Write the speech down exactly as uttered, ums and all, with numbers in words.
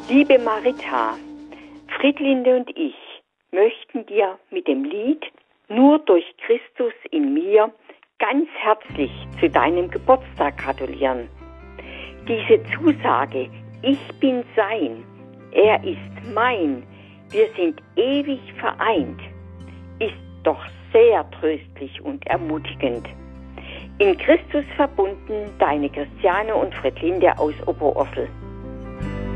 Liebe Marita, Friedlinde und ich möchten dir mit dem Lied Nur durch Christus in mir ganz herzlich zu deinem Geburtstag gratulieren. Diese Zusage, ich bin sein, er ist mein, wir sind ewig vereint, ist doch sehr tröstlich und ermutigend. In Christus verbunden, deine Christiane und Friedlinde aus Oberursel.